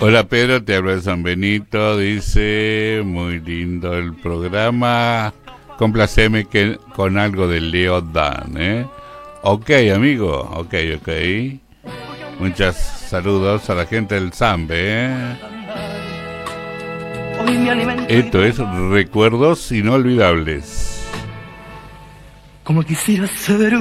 Hola Pedro, te hablo de San Benito, dice, muy lindo el programa, complaceme con algo de Leo Dan, ¿eh? Ok, amigo, ok. Muchos saludos a la gente del Zambe, ¿eh? Esto es Recuerdos Inolvidables. Como quisiera ser